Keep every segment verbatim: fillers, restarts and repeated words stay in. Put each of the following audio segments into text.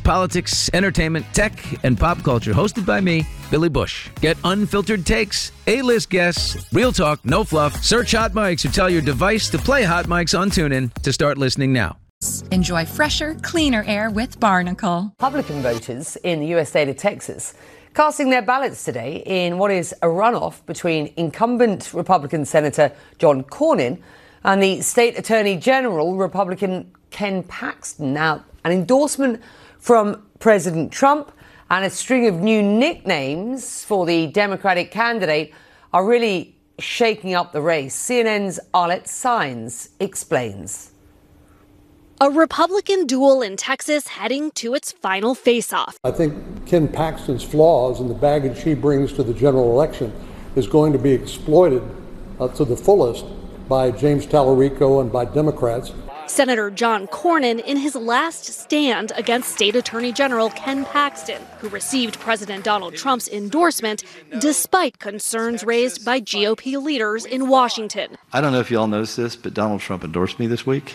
politics, entertainment, tech, and pop culture, hosted by me, Billy Bush. Get unfiltered takes, A-list guests, real talk, no fluff. Search Hot Mics or tell your device to play Hot Mics on TuneIn to start listening now. Enjoy fresher, cleaner air with Barnacle. Republican voters in the U S state of Texas casting their ballots today in what is a runoff between incumbent Republican Senator John Cornyn and the state attorney general, Republican Ken Paxton. Now, an endorsement from President Trump and a string of new nicknames for the Democratic candidate are really shaking up the race. C N N's Arlette Saenz explains. A Republican duel in Texas heading to its final face-off. I think Ken Paxton's flaws and the baggage he brings to the general election is going to be exploited uh, to the fullest by James Tallarico and by Democrats. Senator John Cornyn in his last stand against State Attorney General Ken Paxton, who received President Donald Trump's endorsement despite concerns raised by G O P leaders in Washington. I don't know if you all noticed this, but Donald Trump endorsed me this week.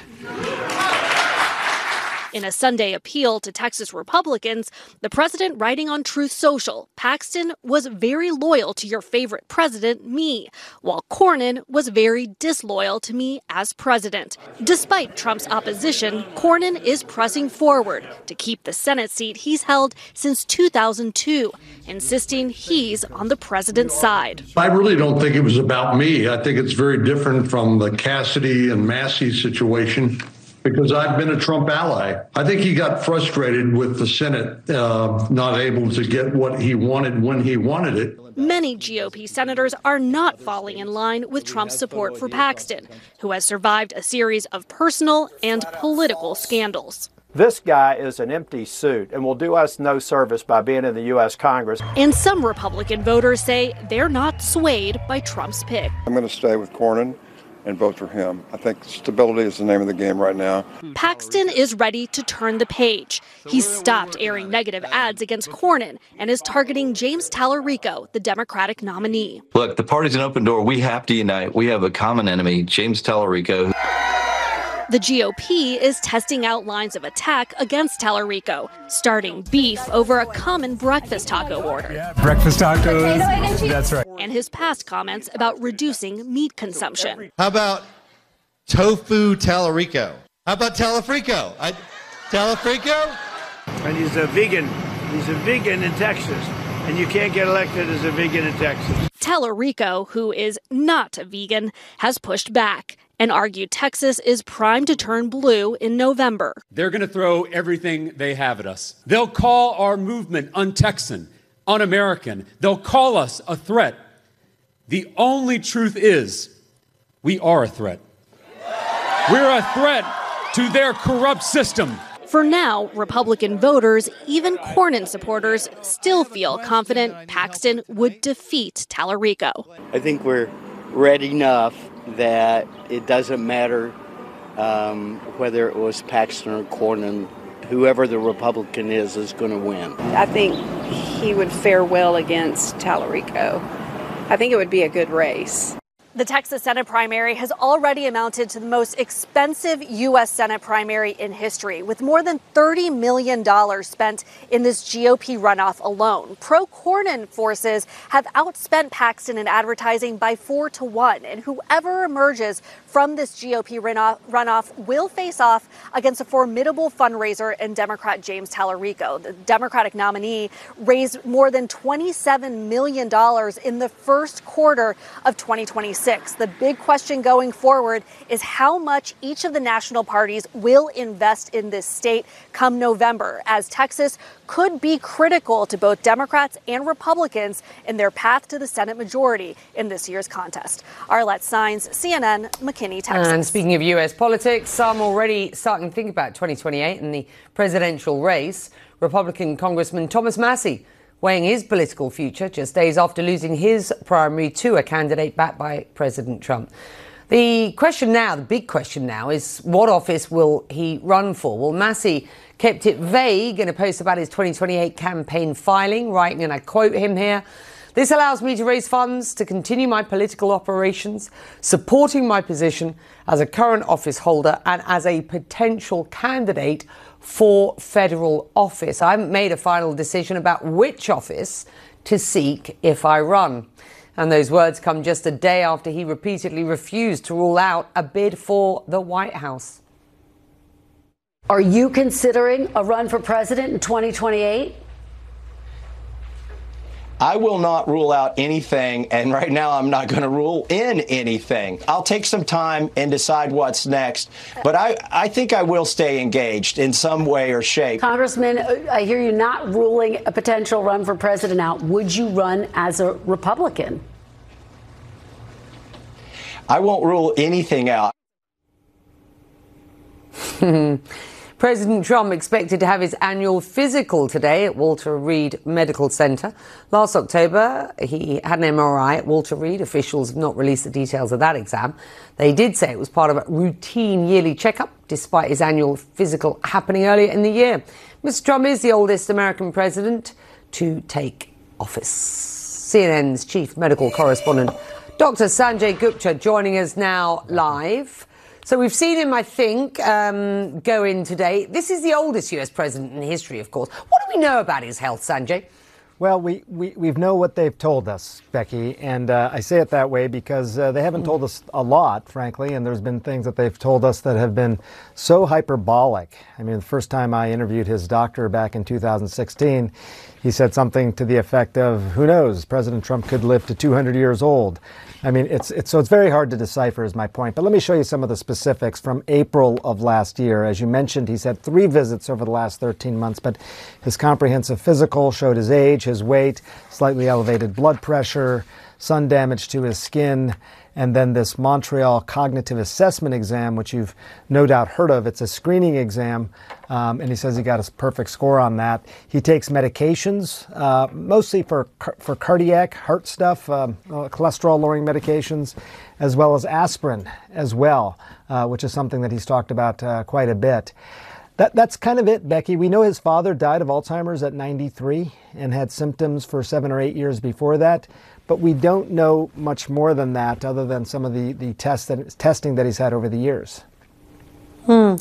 In a Sunday appeal to Texas Republicans, the president writing on Truth Social, Paxton was very loyal to your favorite president, me, while Cornyn was very disloyal to me as president. Despite Trump's opposition, Cornyn is pressing forward to keep the Senate seat he's held since two thousand two, insisting he's on the president's side. I really don't think it was about me. I think it's very different from the Cassidy and Massey situation, because I've been a Trump ally. I think he got frustrated with the Senate uh, not able to get what he wanted when he wanted it. Many G O P senators are not falling in line with Trump's support for Paxton, who has survived a series of personal and political scandals. This guy is an empty suit and will do us no service by being in the U S Congress. And some Republican voters say they're not swayed by Trump's pick. I'm going to stay with Cornyn and vote for him. I think stability is the name of the game right now. Paxton is ready to turn the page. He's stopped airing negative ads against Cornyn and is targeting James Tallarico, the Democratic nominee. Look, the party's an open door. We have to unite. We have a common enemy, James Tallarico. The G O P is testing out lines of attack against Tallarico, starting beef over a common breakfast taco order. Yeah, breakfast tacos. That's right. And his past comments about reducing meat consumption. How about tofu Tallarico? How about Tallafrico? I, Tallafrico? And he's a vegan. He's a vegan in Texas. And you can't get elected as a vegan in Texas. Tallarico, who is not a vegan, has pushed back and argued Texas is primed to turn blue in November. They're going to throw everything they have at us. They'll call our movement un-Texan, un-American. They'll call us a threat. The only truth is we are a threat. We're a threat to their corrupt system. For now, Republican voters, even Cornyn supporters, still feel confident Paxton would defeat Tallarico. I think we're ready enough that it doesn't matter um, whether it was Paxton or Cornyn. Whoever the Republican is is going to win. I think he would fare well against Tallarico. I think it would be a good race. The Texas Senate primary has already amounted to the most expensive U S Senate primary in history, with more than thirty million dollars spent in this G O P runoff alone. Pro-Cornyn forces have outspent Paxton in advertising by four to one, and whoever emerges from this G O P runoff, runoff will face off against a formidable fundraiser in Democrat James Tallarico. The Democratic nominee raised more than twenty-seven million dollars in the first quarter of twenty twenty-six. The big question going forward is how much each of the national parties will invest in this state come November, as Texas could be critical to both Democrats and Republicans in their path to the Senate majority in this year's contest. Arlette Saenz, C N N, McKinney, Texas. And speaking of U S politics, some already starting to think about twenty twenty-eight and the presidential race. Republican Congressman Thomas Massie weighing his political future just days after losing his primary to a candidate backed by President Trump. The question now, the big question now, is what office will he run for? Well, Massie kept it vague in a post about his twenty twenty-eight campaign filing, writing, and I quote him here, "This allows me to raise funds to continue my political operations, supporting my position as a current office holder and as a potential candidate for federal office. I haven't made a final decision about which office to seek if I run. And those words come just a day after he repeatedly refused to rule out a bid for the White House. Are you considering a run for president in twenty twenty-eight? I will not rule out anything, and right now I'm not going to rule in anything. I'll take some time and decide what's next, but I, I think I will stay engaged in some way or shape. Congressman, I hear you not ruling a potential run for president out. Would you run as a Republican? I won't rule anything out. President Trump expected to have his annual physical today at Walter Reed Medical Center. Last October, he had an M R I at Walter Reed. Officials have not released the details of that exam. They did say it was part of a routine yearly checkup, despite his annual physical happening earlier in the year. Mister Trump is the oldest American president to take office. C N N's chief medical correspondent, Doctor Sanjay Gupta, joining us now live. So we've seen him, I think, um, go in today. This is the oldest U S president in history, of course. What do we know about his health, Sanjay? Well, we, we, we know what they've told us, Becky, and uh, I say it that way because uh, they haven't told us a lot, frankly, and there's been things that they've told us that have been so hyperbolic. I mean, the first time I interviewed his doctor back in two thousand sixteen, he said something to the effect of, who knows, President Trump could live to two hundred years old. I mean, it's, it's so it's very hard to decipher is my point. But let me show you some of the specifics from April of last year. As you mentioned, he's had three visits over the last thirteen months, but his comprehensive physical showed his age, his weight, slightly elevated blood pressure, sun damage to his skin, and then this Montreal Cognitive Assessment exam, which you've no doubt heard of. It's a screening exam, um, and he says he got a perfect score on that. He takes medications, uh, mostly for for cardiac, heart stuff, um, uh, cholesterol-lowering medications, as well as aspirin as well, uh, which is something that he's talked about uh, quite a bit. That, that's kind of it, Becky. We know his father died of Alzheimer's at ninety-three and had symptoms for seven or eight years before that. But we don't know much more than that, other than some of the, the tests that, testing that he's had over the years. Hmm.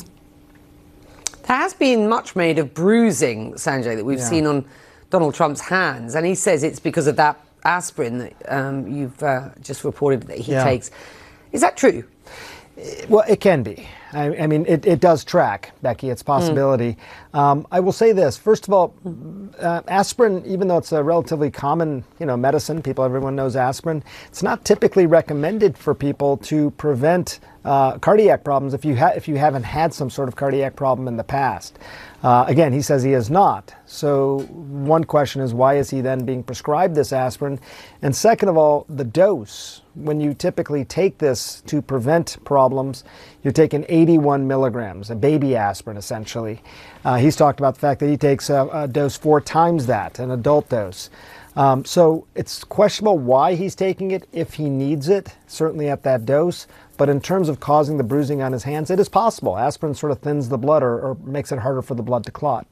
There has been much made of bruising, Sanjay, that we've Yeah. seen on Donald Trump's hands. And he says it's because of that aspirin that um, you've uh, just reported that he Yeah. takes. Is that true? Well, it can be. I, I mean, it, it does track, Becky. It's a possibility. Mm. Um, I will say this. First of all, uh, aspirin, even though it's a relatively common, you know, medicine, people, everyone knows aspirin, it's not typically recommended for people to prevent uh, cardiac problems if you ha- if you haven't had some sort of cardiac problem in the past. Uh, again, he says he is not. So one question is, why is he then being prescribed this aspirin? And second of all, the dose. When you typically take this to prevent problems, you're taking eighty-one milligrams, a baby aspirin, essentially. Uh, he's talked about the fact that he takes a, a dose four times that, an adult dose. Um, so it's questionable why he's taking it, if he needs it, certainly at that dose. But in terms of causing the bruising on his hands, it is possible. Aspirin sort of thins the blood or, or makes it harder for the blood to clot.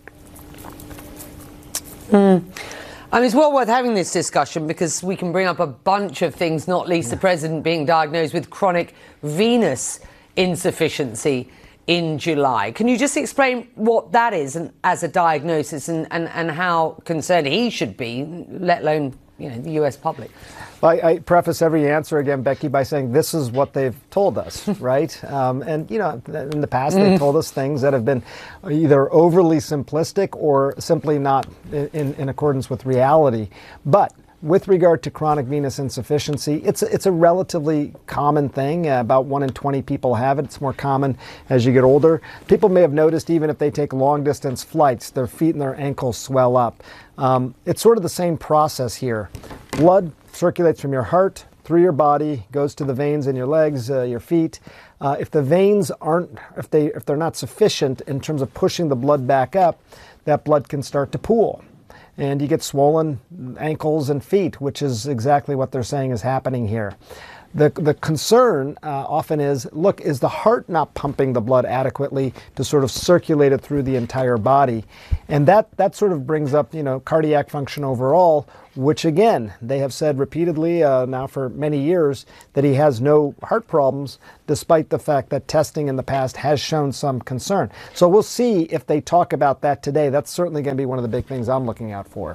Mm. I mean, it's well worth having this discussion because we can bring up a bunch of things, not least yeah. the president being diagnosed with chronic venous insufficiency in July. Can you just explain what that is and, as a diagnosis and, and, and how concerned he should be, let alone, you know, the U S public? Well, I, I preface every answer again, Becky, by saying this is what they've told us, right? Um, and, you know, in the past, they've told us things that have been either overly simplistic or simply not in, in accordance with reality. But with regard to chronic venous insufficiency, it's a, it's a relatively common thing. Uh, about one in twenty people have it. It's more common as you get older. People may have noticed even if they take long-distance flights, their feet and their ankles swell up. Um, it's sort of the same process here. Blood circulates from your heart through your body, goes to the veins in your legs, uh, your feet. Uh, if the veins aren't, if they if they're not sufficient in terms of pushing the blood back up, that blood can start to pool. And you get swollen ankles and feet, which is exactly what they're saying is happening here. The, the concern uh, often is, look, is the heart not pumping the blood adequately to sort of circulate it through the entire body? And that, that sort of brings up, you know, cardiac function overall, which again, they have said repeatedly uh, now for many years that he has no heart problems, despite the fact that testing in the past has shown some concern. So we'll see if they talk about that today. That's certainly going to be one of the big things I'm looking out for.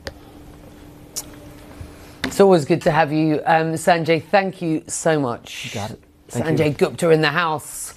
It's always good to have you, um, Sanjay. Thank you so much. You got it. Thank Sanjay you. Gupta in the house.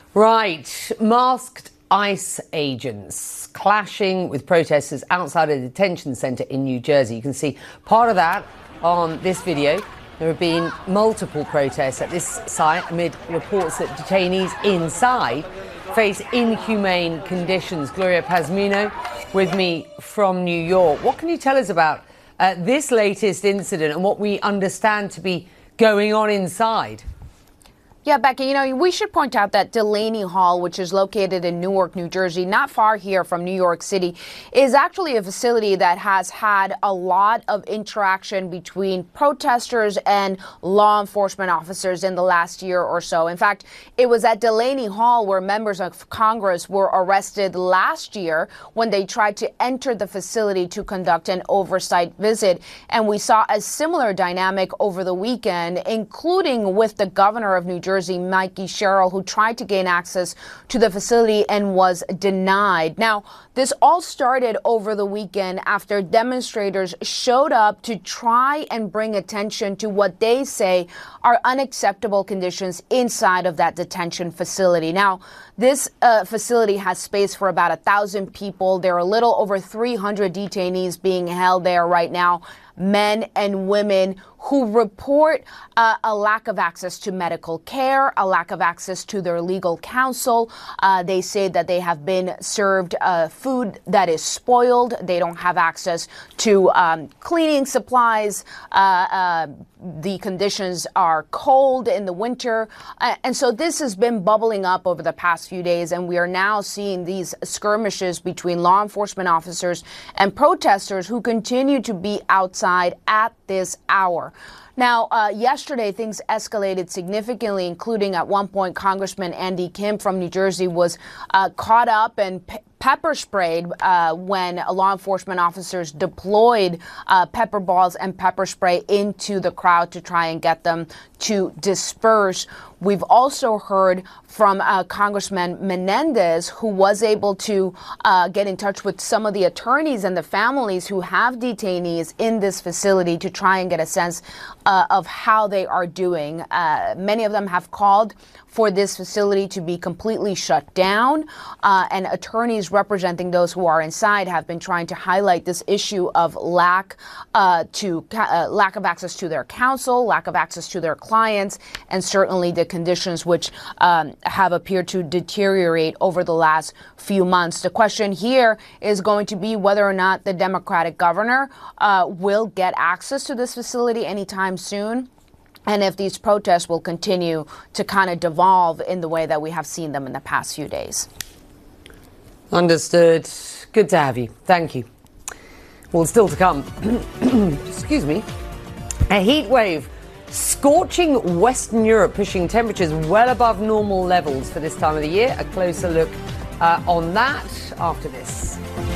Right, masked ICE agents clashing with protesters outside a detention centre in New Jersey. You can see part of that on this video. There have been multiple protests at this site amid reports that detainees inside face inhumane conditions. Gloria Pazmino with me from New York. What can you tell us about uh, this latest incident and what we understand to be going on inside? Yeah, Becky, you know, we should point out that Delaney Hall, which is located in Newark, New Jersey, not far here from New York City, is actually a facility that has had a lot of interaction between protesters and law enforcement officers in the last year or so. In fact, it was at Delaney Hall where members of Congress were arrested last year when they tried to enter the facility to conduct an oversight visit. And we saw a similar dynamic over the weekend, including with the governor of New Jersey, Jersey, Mikey Sherrill, who tried to gain access to the facility and was denied. Now, this all started over the weekend after demonstrators showed up to try and bring attention to what they say are unacceptable conditions inside of that detention facility. Now, this uh, facility has space for about a thousand people. There are a little over three hundred detainees being held there right now, men and women who report uh, a lack of access to medical care, a lack of access to their legal counsel. Uh, they say that they have been served uh, food that is spoiled. They don't have access to um, cleaning supplies. Uh, uh, the conditions are cold in the winter. Uh, and so this has been bubbling up over the past few days, and we are now seeing these skirmishes between law enforcement officers and protesters who continue to be outside at this hour. Now, uh, yesterday, things escalated significantly, including at one point, Congressman Andy Kim from New Jersey was uh, caught up and pe- pepper sprayed uh, when law enforcement officers deployed uh, pepper balls and pepper spray into the crowd to try and get them to disperse. We've also heard from uh, Congressman Menendez, who was able to uh, get in touch with some of the attorneys and the families who have detainees in this facility to try and get a sense uh, of how they are doing. Uh, many of them have called for this facility to be completely shut down, uh, and attorneys representing those who are inside have been trying to highlight this issue of lack uh, to uh, lack of access to their counsel, lack of access to their clients, and certainly the conditions which um, have appeared to deteriorate over the last few months. The question here is going to be whether or not the Democratic governor uh, will get access to this facility anytime soon, and if these protests will continue to kind of devolve in the way that we have seen them in the past few days. Understood. Good to have you. Thank you. Well, still to come. Excuse me. A heat wave scorching Western Europe, pushing temperatures well above normal levels for this time of the year. A closer look uh, on that after this.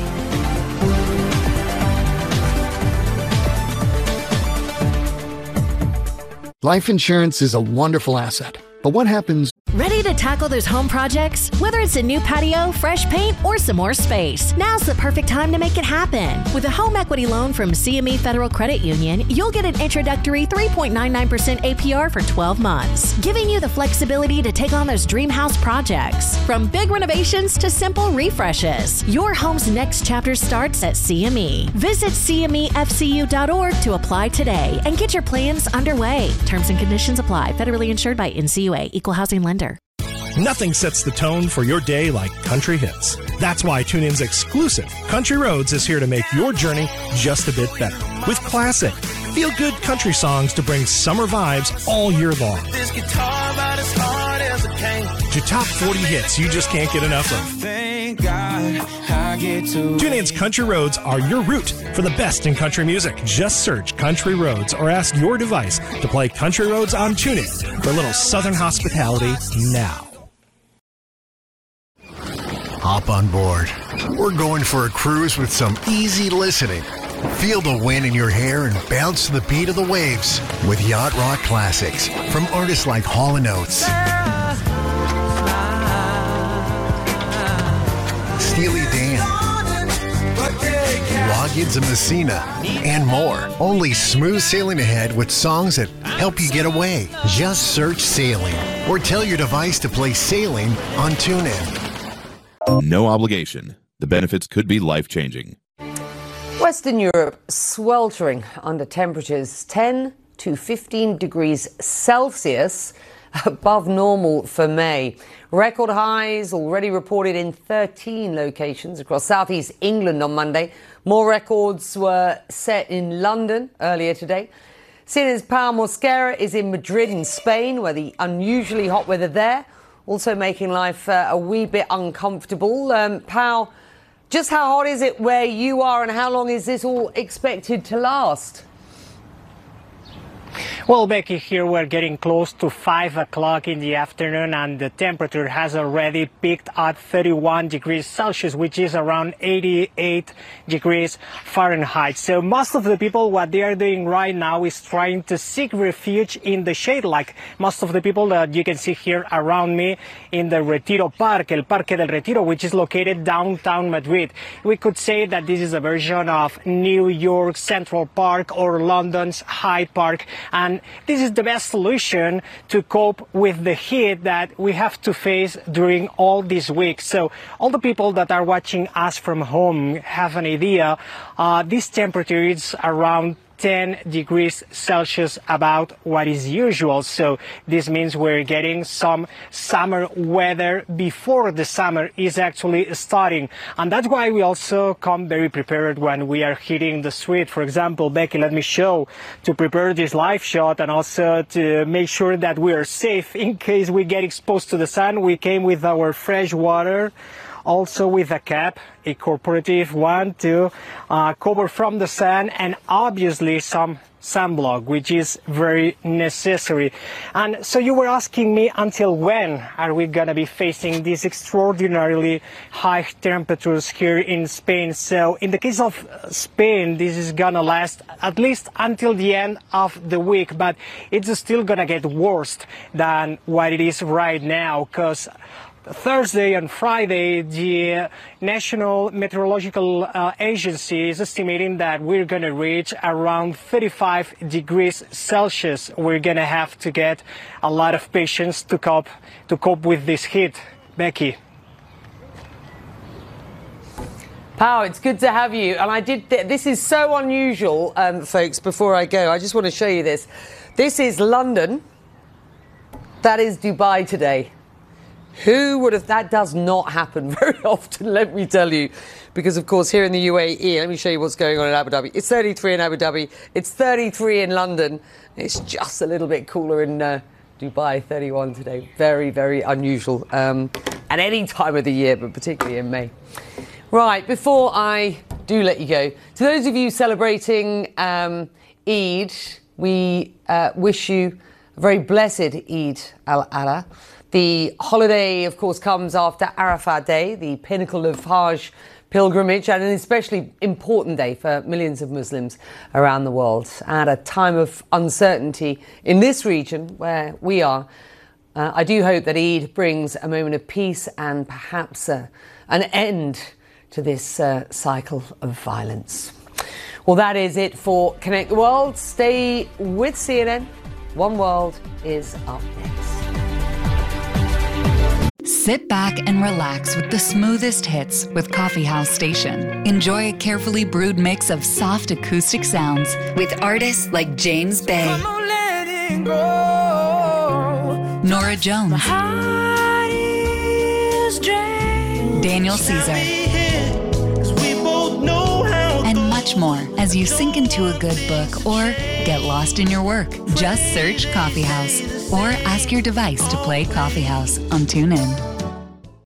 Life insurance is a wonderful asset, but what happens? Ready to tackle those home projects? Whether it's a new patio, fresh paint, or some more space, now's the perfect time to make it happen. With a home equity loan from C M E Federal Credit Union, you'll get an introductory three point nine nine percent A P R for twelve months, giving you the flexibility to take on those dream house projects. From big renovations to simple refreshes, your home's next chapter starts at C M E. Visit C M E F C U dot org to apply today and get your plans underway. Terms and conditions apply. Federally insured by N C U A. Equal housing lender. Nothing sets the tone for your day like country hits. That's why TuneIn's exclusive Country Roads is here to make your journey just a bit better. With classic, feel-good country songs to bring summer vibes all year long. This guitar about as hard as it came. To top forty hits you just can't get enough of. Thank God I TuneIn's Country Roads are your route for the best in country music. Just search Country Roads or ask your device to play Country Roads on TuneIn for a little Southern hospitality now. Hop on board. We're going for a cruise with some easy listening. Feel the wind in your hair and bounce to the beat of the waves with Yacht Rock classics from artists like Hall and Oates, Steely Dan, Loggins and Messina, and more. Only smooth sailing ahead with songs that help you get away. Just search Sailing or tell your device to play Sailing on TuneIn. No obligation. The benefits could be life-changing. Western Europe sweltering under temperatures ten to fifteen degrees Celsius above normal for May. Record highs already reported in thirteen locations across southeast England on Monday. More records were set in London earlier today. C N N's Pau Mosquera is in Madrid in Spain, where the unusually hot weather there also making life uh, a wee bit uncomfortable. Um, Pau, just how hot is it where you are and how long is this all expected to last? Well, Becky, here we're getting close to five o'clock in the afternoon and the temperature has already peaked at thirty-one degrees Celsius, which is around eighty-eight degrees Fahrenheit. So most of the people, what they are doing right now is trying to seek refuge in the shade, like most of the people that you can see here around me in the Retiro Park, El Parque del Retiro, which is located downtown Madrid. We could say that this is a version of New York Central Park or London's Hyde Park. And this is the best solution to cope with the heat that we have to face during all this week. So all the people that are watching us from home have an idea. Uh, this temperature is around ten degrees Celsius about what is usual. So this means we're getting some summer weather before the summer is actually starting. And that's why we also come very prepared when we are hitting the street. For example, Becky, let me show to prepare this live shot and also to make sure that we are safe in case we get exposed to the sun. We came with our fresh water, also with a cap, a corporative one to uh, cover from the sun, and obviously some sunblock, which is very necessary. And so you were asking me, until when are we going to be facing these extraordinarily high temperatures here in Spain? So in the case of Spain, this is going to last at least until the end of the week, but it's still going to get worse than what it is right now, because Thursday and Friday, the National Meteorological uh, Agency is estimating that we're going to reach around thirty-five degrees Celsius. We're going to have to get a lot of patience to cope, to cope with this heat. Becky. Pau, it's good to have you. And I did, th- this is so unusual, um, folks, before I go. I just want to show you this. This is London. That is Dubai today. Who would have, that does not happen very often, let me tell you, because of course here in the U A E, let me show you what's going on in Abu Dhabi. It's thirty-three in Abu Dhabi, it's thirty-three in London, it's just a little bit cooler in uh, Dubai, thirty-one today. Very, very unusual um, at any time of the year, but particularly in May. Right, before I do let you go, to those of you celebrating um, Eid, we uh, wish you a very blessed Eid al-Adha. The holiday, of course, comes after Arafat Day, the pinnacle of Hajj pilgrimage, and an especially important day for millions of Muslims around the world. At a time of uncertainty in this region where we are, uh, I do hope that Eid brings a moment of peace and perhaps uh, an end to this uh, cycle of violence. Well, that is it for Connect the World. Stay with C N N. One World is up next. Sit back and relax with the smoothest hits with Coffee House Station. Enjoy a carefully brewed mix of soft acoustic sounds with artists like James Bay, Nora Jones, Daniel Caesar, and much more as you sink into a good book or get lost in your work. Just search Coffee House or ask your device to play Coffee House on TuneIn.